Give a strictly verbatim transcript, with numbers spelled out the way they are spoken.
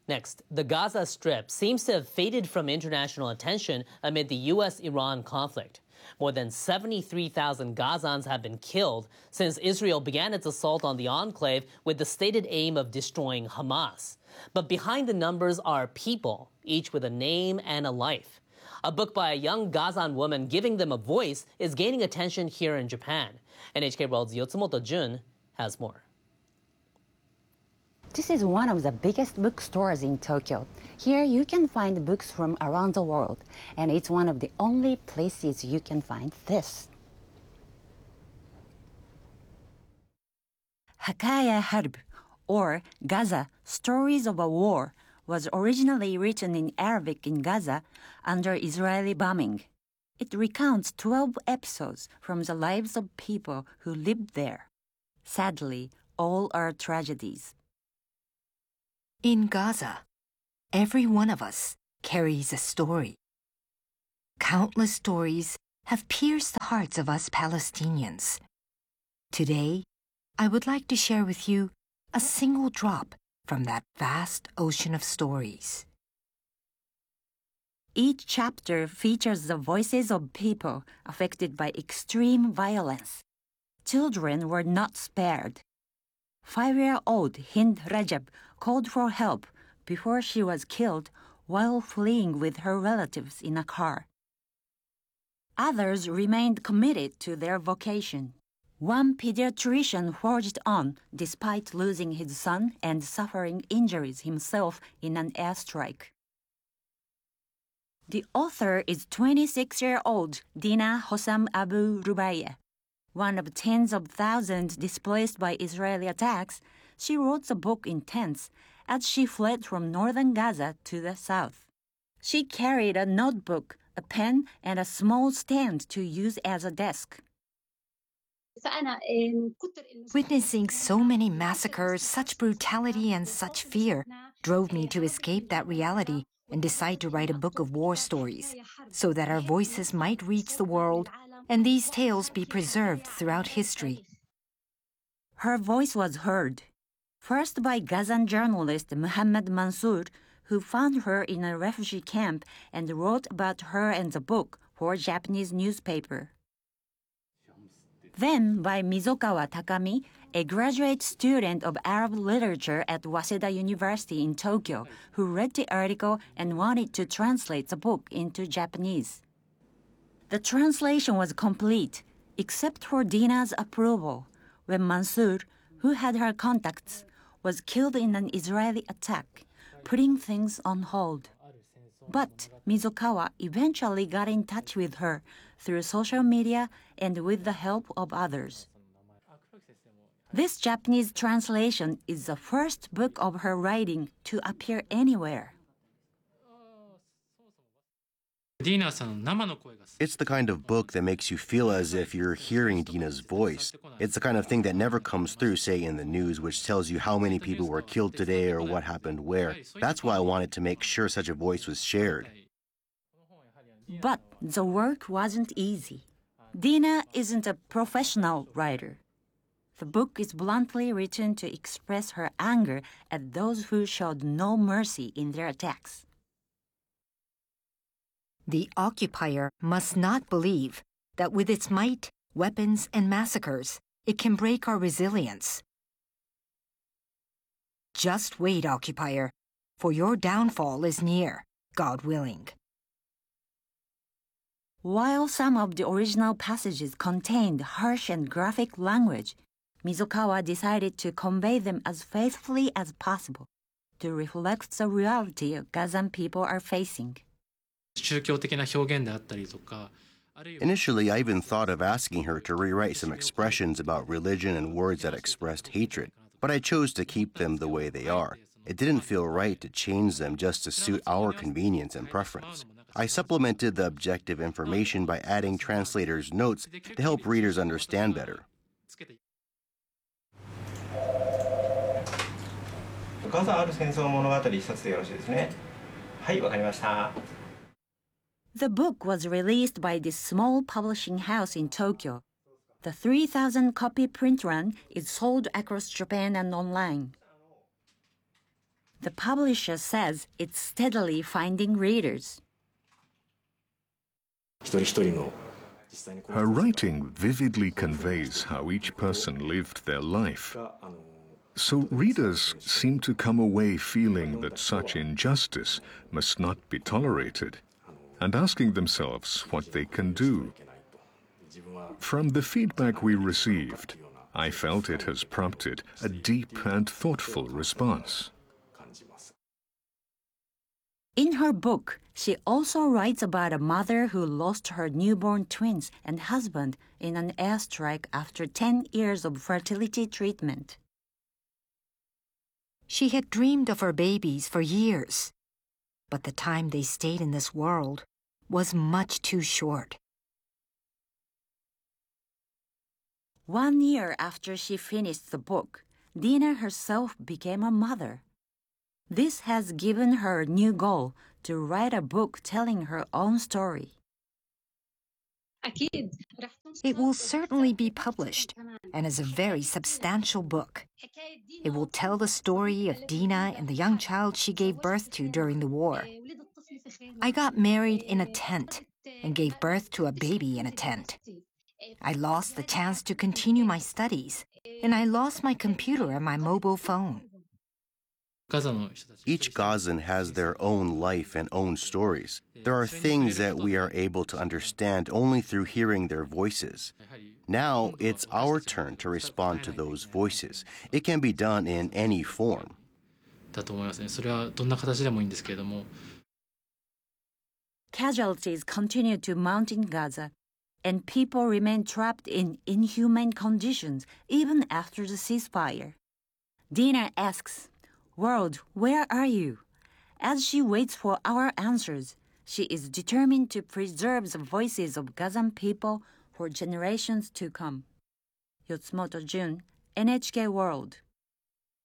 Next, the Gaza Strip seems to have faded from international attention amid the U S Iran conflict. More than seventy-three thousand Gazans have been killed since Israel began its assault on the enclave with the stated aim of destroying Hamas. But behind the numbers are people, each with a name and a life. A book by a young Gazan woman giving them a voice is gaining attention here in Japan. N H K World's Yotsumoto Jun has more. This is one of the biggest bookstores in Tokyo. Here you can find books from around the world, and it's one of the only places you can find this. Hakaya Harb, or Gaza, Stories of a War, was originally written in Arabic in Gaza under Israeli bombing. It recounts twelve episodes from the lives of people who lived there. Sadly, all are tragedies. In Gaza, every one of us carries a story. Countless stories have pierced the hearts of us Palestinians. Today, I would like to share with you a single drop from that vast ocean of stories. Each chapter features the voices of people affected by extreme violence. Children were not spared. Five-year-old Hind Rajab called for help before she was killed while fleeing with her relatives in a car. Others remained committed to their vocation. One pediatrician forged on despite losing his son and suffering injuries himself in an airstrike. The author is twenty-six-year-old Dina Hossam Abu Rubayeh. One of tens of thousands displaced by Israeli attacks, she wrote the book in tents as she fled from northern Gaza to the south. She carried a notebook, a pen, and a small stand to use as a desk. Witnessing so many massacres, such brutality, and such fear drove me to escape that reality and decide to write a book of war stories so that our voices might reach the world and these tales be preserved throughout history. Her voice was heard, first by Gazan journalist Muhammad Mansour, who found her in a refugee camp and wrote about her and the book for a Japanese newspaper. Then by Mizokawa Takami, a graduate student of Arab literature at Waseda University in Tokyo, who read the article and wanted to translate the book into Japanese. The translation was complete, except for Dina's approval, when Mansour, who had her contacts, was killed in an Israeli attack, putting things on hold. But Mizokawa eventually got in touch with her through social media and with the help of others. This Japanese translation is the first book of her writing to appear anywhere. It's the kind of book that makes you feel as if you're hearing Dina's voice. It's the kind of thing that never comes through, say, in the news, which tells you how many people were killed today or what happened where. That's why I wanted to make sure such a voice was shared. But the work wasn't easy. Dina isn't a professional writer. The book is bluntly written to express her anger at those who showed no mercy in their attacks. The occupier must not believe that with its might, weapons, and massacres, it can break our resilience. Just wait, occupier, for your downfall is near, God willing. While some of the original passages contained harsh and graphic language, Mizokawa decided to convey them as faithfully as possible to reflect the reality Gazan people are facing. Initially, I even thought of asking her to rewrite some expressions about religion and words that expressed hatred, but I chose to keep them the way they are. It didn't feel right to change them just to suit our convenience and preference. I supplemented the objective information by adding translators' notes to help readers understand better. The book was released by this small publishing house in Tokyo. The three thousand copy print run is sold across Japan and online. The publisher says it's steadily finding readers. Her writing vividly conveys how each person lived their life. So readers seem to come away feeling that such injustice must not be tolerated, and asking themselves what they can do. From the feedback we received, I felt it has prompted a deep and thoughtful response. In her book, she also writes about a mother who lost her newborn twins and husband in an airstrike after ten years of fertility treatment. She had dreamed of her babies for years, but the time they stayed in this world was much too short. One year after she finished the book, Dina herself became a mother. This has given her a new goal to write a book telling her own story. It will certainly be published and is a very substantial book. It will tell the story of Dina and the young child she gave birth to during the war. I got married in a tent and gave birth to a baby in a tent. I lost the chance to continue my studies, and I lost my computer and my mobile phone. Each Gazan has their own life and own stories. There are things that we are able to understand only through hearing their voices. Now it's our turn to respond to those voices. It can be done in any form. Casualties continue to mount in Gaza, and people remain trapped in inhumane conditions even after the ceasefire. Dina asks, "World, where are you?" As she waits for our answers, she is determined to preserve the voices of Gazan people for generations to come. Yotsumoto Jun, N H K World.